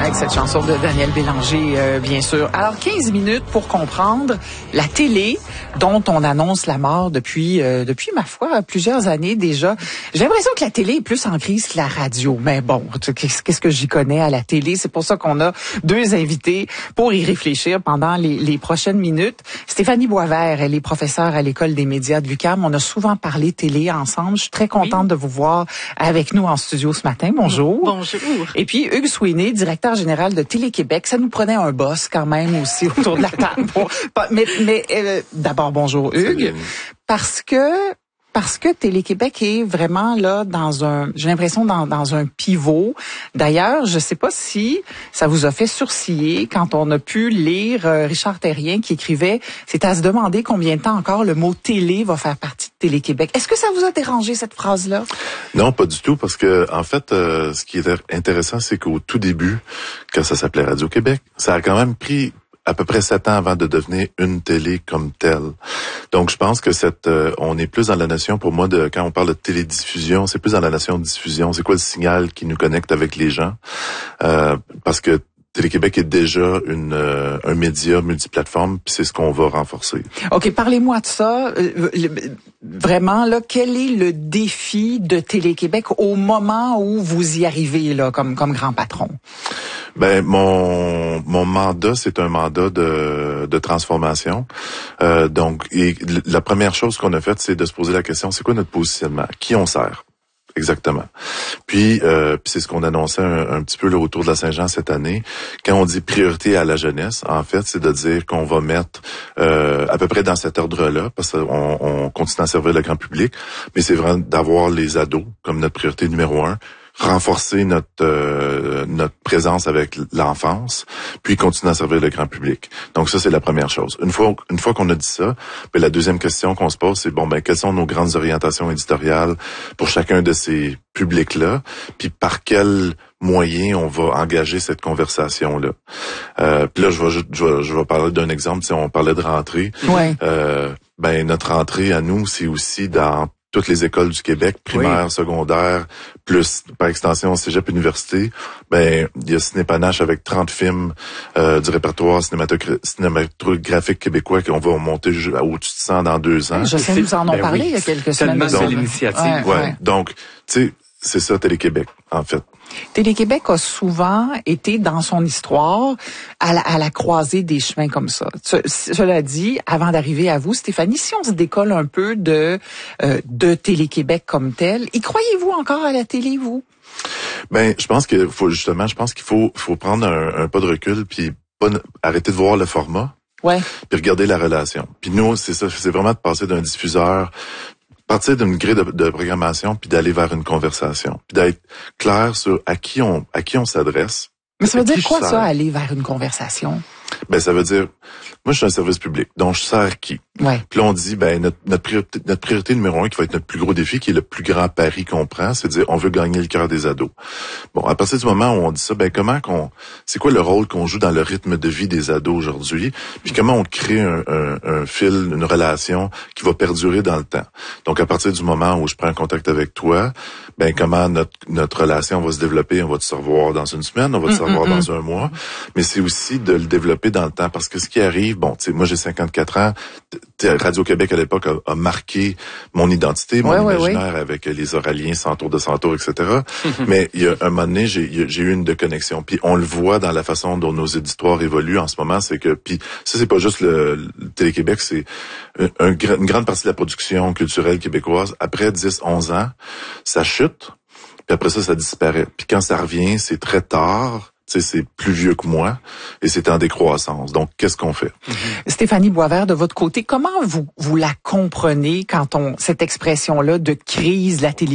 avec cette chanson de Daniel Bélanger, bien sûr. Alors, 15 minutes pour comprendre la télé dont on annonce la mort depuis ma foi, plusieurs années déjà. J'ai l'impression que la télé est plus en crise que la radio. Mais bon, qu'est-ce que j'y connais à la télé? C'est pour ça qu'on a deux invités pour y réfléchir pendant les prochaines minutes. Stéphanie Boisvert, elle est professeure à l'École des médias de l'UQAM. On a souvent parlé télé ensemble. Je suis très contente de vous voir avec nous en studio ce matin. Bonjour. Bonjour. Et puis, Hugues Sweeney, directeur général de Télé-Québec. Ça nous prenait un boss quand même aussi autour de la table. Mais d'abord, bonjour Hugues. Parce que Télé-Québec est vraiment là j'ai l'impression dans un pivot. D'ailleurs, je sais pas si ça vous a fait sourciller quand on a pu lire Richard Terrien qui écrivait « C'est à se demander combien de temps encore le mot télé va faire partie de Télé-Québec ». Est-ce que ça vous a dérangé cette phrase-là? Non, pas du tout, parce que en fait, ce qui est intéressant, c'est qu'au tout début, quand ça s'appelait Radio-Québec, ça a quand même pris à peu près 7 ans avant de devenir une télé comme telle. Donc, je pense que on est plus dans la notion, pour moi, quand on parle de télédiffusion, c'est plus dans la notion de diffusion. C'est quoi le signal qui nous connecte avec les gens? Parce que Télé-Québec est déjà un média multiplateforme, puis c'est ce qu'on va renforcer. OK, parlez-moi de ça. Vraiment, là, quel est le défi de Télé-Québec au moment où vous y arrivez, là, comme grand patron? Ben, mon mandat, c'est un mandat de transformation. Donc, la première chose qu'on a faite, c'est de se poser la question, c'est quoi notre positionnement? Qui on sert? Exactement. Puis c'est ce qu'on annonçait un petit peu là, autour de la Saint-Jean cette année. Quand on dit priorité à la jeunesse, en fait, c'est de dire qu'on va mettre à peu près dans cet ordre-là, parce qu'on continue à servir le grand public, mais c'est vraiment d'avoir les ados comme notre priorité numéro 1. Renforcer notre présence avec l'enfance, puis continuer à servir le grand public. Donc ça, c'est la première chose. Une fois qu'on a dit ça, ben, la deuxième question qu'on se pose, c'est quelles sont nos grandes orientations éditoriales pour chacun de ces publics-là, puis par quel moyen on va engager cette conversation-là. Puis là, je vais parler d'un exemple. Si on parlait de rentrée, ouais. Notre rentrée à nous, c'est aussi dans toutes les écoles du Québec, primaire, secondaire, plus par extension cégep université, il y a Cinépanache avec 30 films du répertoire cinématographique québécois qu'on va monter au-dessus de 100 dans 2 ans. Je sais, nous en ont parlé il y a quelques semaines. Tellement c'est l'initiative. Ouais. Donc, tu sais, c'est ça Télé-Québec, en fait. Télé-Québec a souvent été dans son histoire à la croisée des chemins comme ça. Cela dit, avant d'arriver à vous, Stéphanie, si on se décolle un peu de Télé-Québec comme tel, y croyez-vous encore à la télé, vous? Je pense qu'il faut prendre un pas de recul puis arrêter de voir le format. Ouais. Puis regarder la relation. Puis nous, c'est ça, c'est vraiment de passer d'un diffuseur, partir d'une grille de programmation puis d'aller vers une conversation, puis d'être clair sur à qui on s'adresse. Mais ça veut dire quoi ça, aller vers une conversation? Ça veut dire, moi je suis un service public, donc je sers qui? Ouais. Puis là on dit, notre priorité numéro 1, qui va être notre plus gros défi, qui est le plus grand pari qu'on prend, c'est de dire, on veut gagner le cœur des ados. Bon, à partir du moment où on dit ça, c'est quoi le rôle qu'on joue dans le rythme de vie des ados aujourd'hui? Puis comment on crée un fil, une relation qui va perdurer dans le temps? Donc à partir du moment où je prends contact avec toi, comment notre relation va se développer? On va se revoir dans une semaine, on va se revoir dans un mois, mais c'est aussi de le développer dans le temps, parce que ce qui arrive, moi j'ai 54 ans, Radio-Québec à l'époque a marqué mon identité, mon imaginaire avec les Oraliens, Centaures de Centaures, etc. Mais il y a un moment donné, j'ai eu une déconnexion. Puis on le voit dans la façon dont nos éditoires évoluent en ce moment, c'est que, puis ça c'est pas juste le Télé-Québec, c'est une grande partie de la production culturelle québécoise, après 10-11 ans, ça chute, puis après ça disparaît. Puis quand ça revient, c'est très tard. C'est plus vieux que moi et c'est en décroissance. Donc, qu'est-ce qu'on fait? Stéphanie Boisvert, de votre côté, comment vous la comprenez quand cette expression-là de crise de la télé